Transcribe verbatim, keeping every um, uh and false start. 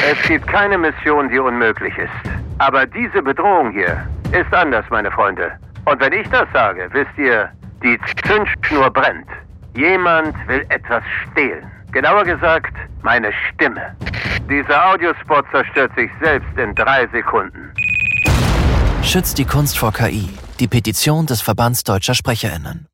Es gibt keine Mission, die unmöglich ist. Aber diese Bedrohung hier ist anders, meine Freunde. Und wenn ich das sage, wisst ihr, die Zündschnur brennt. Jemand will etwas stehlen. Genauer gesagt, meine Stimme. Dieser Audiospot zerstört sich selbst in drei Sekunden. Schützt die Kunst vor K I. Die Petition des Verbands Deutscher SprecherInnen.